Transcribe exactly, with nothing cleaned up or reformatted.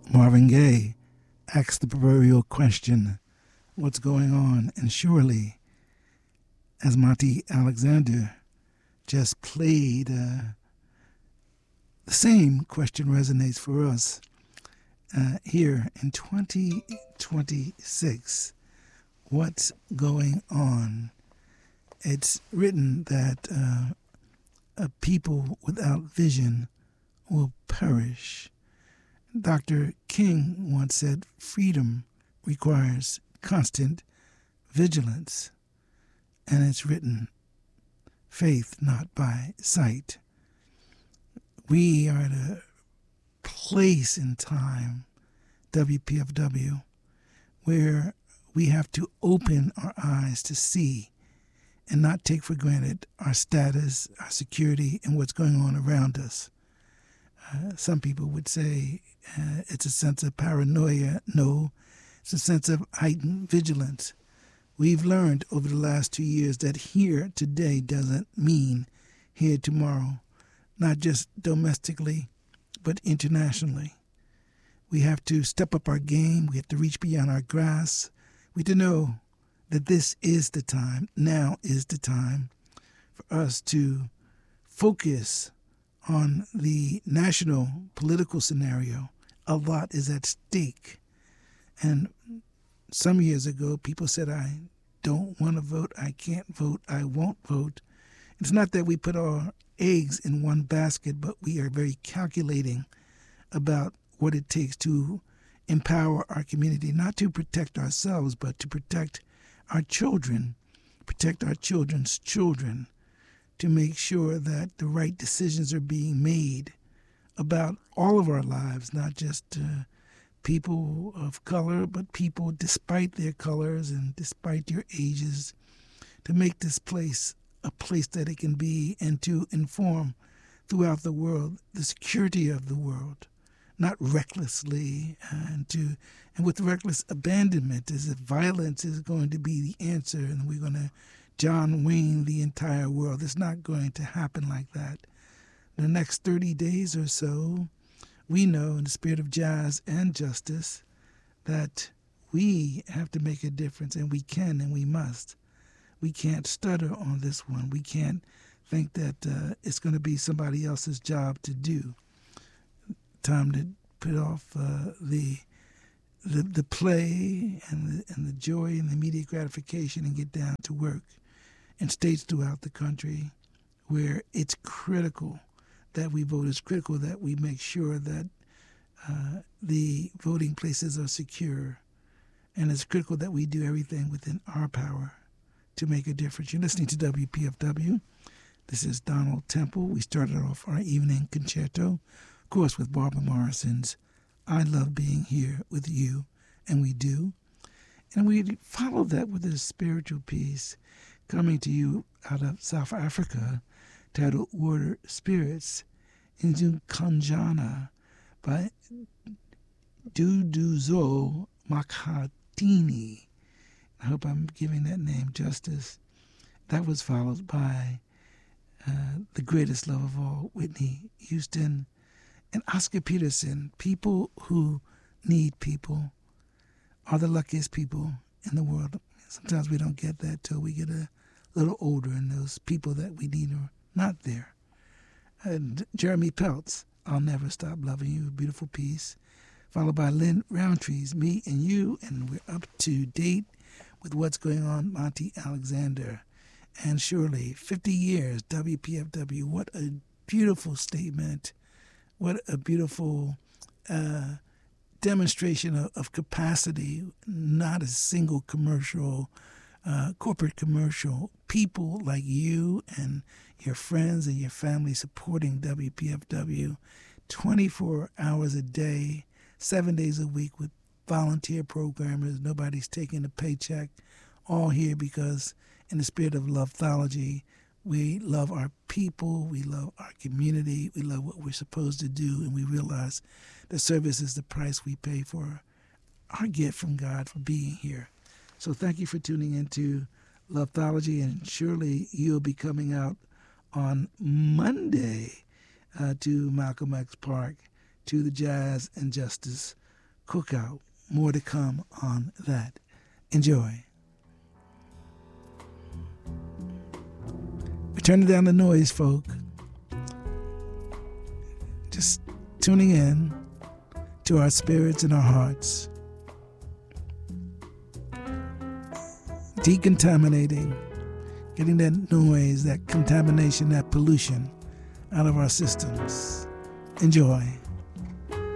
Marvin Gaye asked the proverbial question, what's going on? And surely, as Monty Alexander just played, uh, the same question resonates for us uh, here in twenty twenty-six. What's going on? It's written that uh, a people without vision will perish. Doctor King once said, freedom requires constant vigilance. And it's written, faith not by sight. We are at a place in time, W P F W, where we have to open our eyes to see and not take for granted our status, our security, and what's going on around us. Uh, some people would say uh, it's a sense of paranoia. No, it's a sense of heightened vigilance. We've learned over the last two years that here today doesn't mean here tomorrow, not just domestically, but internationally. We have to step up our game. We have to reach beyond our grasp. We have to know that this is the time, now is the time for us to focus on the national political scenario. A lot is at stake. And some years ago, people said, I don't want to vote, I can't vote, I won't vote. It's not that we put our eggs in one basket, but we are very calculating about what it takes to empower our community, not to protect ourselves, but to protect our children, protect our children's children, to make sure that the right decisions are being made about all of our lives, not just uh, people of color, but people despite their colors and despite their ages, to make this place a place that it can be and to inform throughout the world the security of the world, not recklessly and to and with reckless abandonment, as if violence is going to be the answer and we're going to John Wayne the entire world. It's not going to happen like that. In the next thirty days or so, we know in the spirit of jazz and justice that we have to make a difference, and we can and we must. We can't stutter on this one. We can't think that uh, it's going to be somebody else's job to do. Time to put off uh, the, the the play and the, and the joy and the immediate gratification and get down to work. In states throughout the country where it's critical that we vote, it's critical that we make sure that uh, the voting places are secure, and it's critical that we do everything within our power to make a difference. You're listening to W P F W. This is Donald Temple. We started off our evening concerto, of course, with Barbara Morrison's I Love Being Here With You, and we do. And we followed that with a spiritual piece coming to you out of South Africa, titled Water Spirits, into Kanjana by Duduzo Makhatini. I hope I'm giving that name justice. That was followed by uh, the greatest love of all, Whitney Houston and Oscar Peterson. People who need people are the luckiest people in the world. Sometimes we don't get that till we get a little older, and those people that we need are not there. And Jeremy Peltz, I'll Never Stop Loving You, a beautiful piece, followed by Lynn Roundtree's Me and You, and we're up to date with what's going on, Monty Alexander. And surely, fifty years, W P F W, what a beautiful statement, what a beautiful uh, demonstration of, of capacity, not a single commercial, uh, corporate commercial, people like you and your friends and your family supporting W P F W twenty-four hours a day, seven days a week with volunteer programmers. Nobody's taking a paycheck, all here because in the spirit of loveology, we love our people, we love our community, we love what we're supposed to do, and we realize that service is the price we pay for our gift from God for being here. So thank you for tuning into Loveology, and surely you'll be coming out on Monday uh, to Malcolm X Park, to the Jazz and Justice cookout. More to come on that. Enjoy. We're turning down the noise, folk. Just tuning in to our spirits and our hearts. Decontaminating, getting that noise, that contamination, that pollution out of our systems. Enjoy.